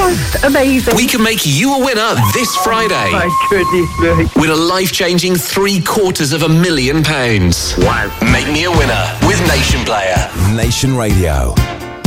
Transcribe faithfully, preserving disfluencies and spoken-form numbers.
just amazing. We can make you a winner this Friday. My goodness me. Win a life-changing three quarters of a million pounds. Wow. Make me a winner with Nation Player. Nation Radio.